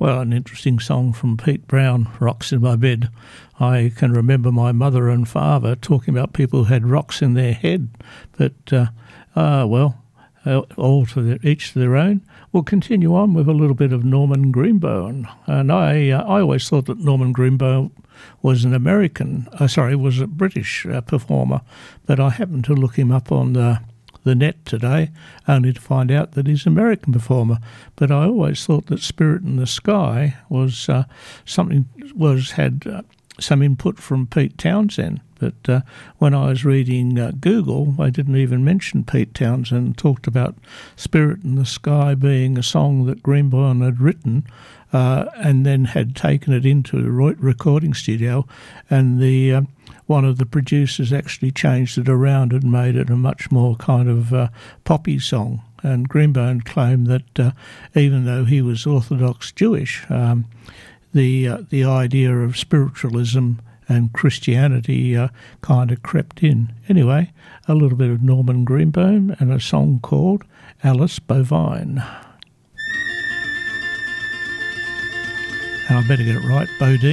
Well, an interesting song from Pete Brown, Rocks in My Bed. I can remember my mother and father talking about people who had rocks in their head, but, each to their own. We'll continue on with a little bit of Norman Greenbaum. And I always thought that Norman Greenbaum was was a British performer, but I happened to look him up on the net today, only to find out that he's an American performer. But I always thought that Spirit in the Sky was had some input from Pete Townshend. But when I was reading Google, they didn't even mention Pete Townshend, talked about Spirit in the Sky being a song that Greenbaum had written and then had taken it into the recording studio, and one of the producers actually changed it around and made it a much more kind of poppy song. And Greenbaum claimed that even though he was Orthodox Jewish, the idea of spiritualism and Christianity kind of crept in. Anyway, a little bit of Norman Greenbaum and a song called Alice Bovine. And I better get it right, Bodine.